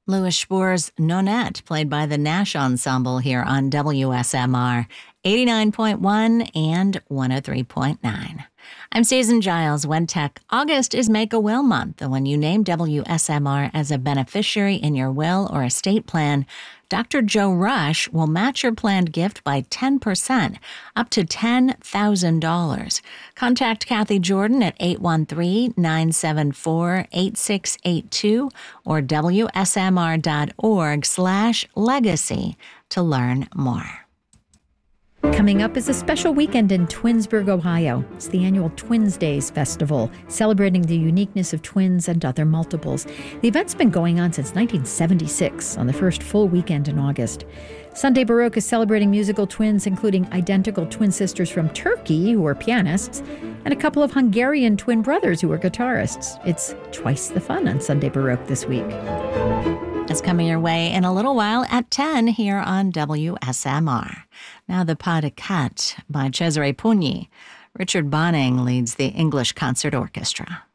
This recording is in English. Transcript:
Louis Spohr's Nonette, played by the Nash Ensemble here on WSMR 89.1 and 103.9. I'm Susan Giles, WenTech. August is Make-A-Will Month, and when you name WSMR as a beneficiary in your will or estate plan, Dr. Joe Rush will match your planned gift by 10%, up to $10,000. Contact Kathy Jordan at 813-974-8682 or WSMR.org/legacy to learn more. Coming up is a special weekend in Twinsburg, Ohio. It's the annual Twins Days Festival, celebrating the uniqueness of twins and other multiples. The event's been going on since 1976, on the first full weekend in August. Sunday Baroque is celebrating musical twins, including identical twin sisters from Turkey, who are pianists, and a couple of Hungarian twin brothers who are guitarists. It's twice the fun on Sunday Baroque this week. It's coming your way in a little while at 10 here on WSMR. Now the Pas de Quatre by Cesare Pugni. Richard Bonning leads the English Concert Orchestra.